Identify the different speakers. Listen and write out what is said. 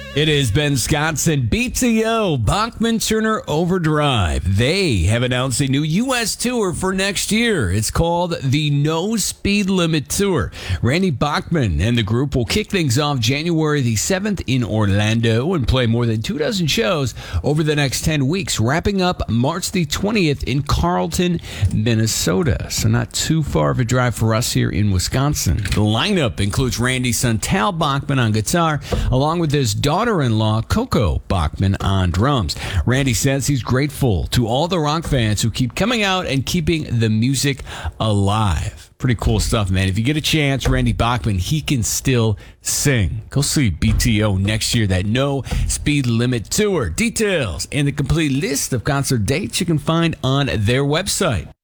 Speaker 1: It is Ben Scottson, BTO, Bachman Turner Overdrive. They have announced a new U.S. tour for next year. It's called the No Speed Limit Tour. Randy Bachman and the group will kick things off January the 7th in Orlando and play more than 24 shows over the next 10 weeks, wrapping up March the 20th in Carlton, Minnesota. So not too far of a drive for us here in Wisconsin. The lineup includes Randy's son, Tal Bachman, on guitar, along with his daughter-in-law, Coco Bachman, on drums. Randy says he's grateful to all the rock fans who keep coming out and keeping the music alive. Pretty cool stuff, man. If you get a chance, Randy Bachman, he can still sing. Go see BTO next year, that No Speed Limit Tour. Details and the complete list of concert dates you can find on their website.